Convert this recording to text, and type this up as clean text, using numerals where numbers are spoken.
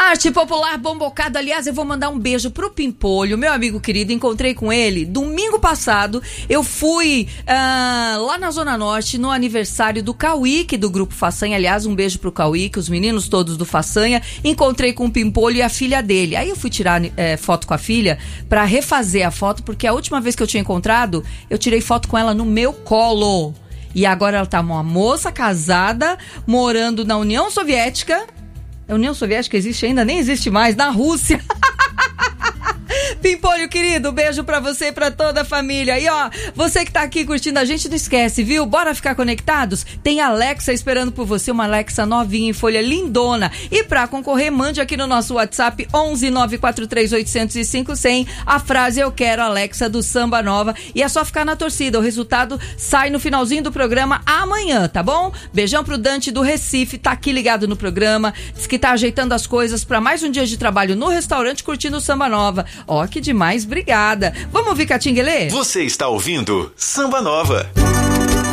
Arte popular bombocado. Aliás, eu vou mandar um beijo pro Pimpolho, meu amigo querido. Encontrei com ele domingo passado. Eu fui lá na Zona Norte no aniversário do Cauíque, do Grupo Façanha. Aliás, um beijo pro Cauíque, os meninos todos do Façanha. Encontrei com o Pimpolho e a filha dele. Aí eu fui tirar foto com a filha pra refazer a foto, porque a última vez que eu tinha encontrado, eu tirei foto com ela no meu colo. E agora ela tá uma moça casada, morando na União Soviética. A União Soviética existe ainda? Nem existe mais, na Rússia. Pimpolho, querido, beijo pra você e pra toda a família. E ó, você que tá aqui curtindo a gente, não esquece, viu? Bora ficar conectados? Tem a Alexa esperando por você, uma Alexa novinha em folha lindona. E pra concorrer, mande aqui no nosso WhatsApp 11 943 805 100 a frase "Eu quero Alexa" do Samba Nova. E é só ficar na torcida, o resultado sai no finalzinho do programa amanhã, tá bom? Beijão pro Dante do Recife, tá aqui ligado no programa, diz que tá ajeitando as coisas pra mais um dia de trabalho no restaurante curtindo o Samba Nova. Ó, que demais, obrigada. Vamos ouvir Catinguelê? Você está ouvindo Samba Nova.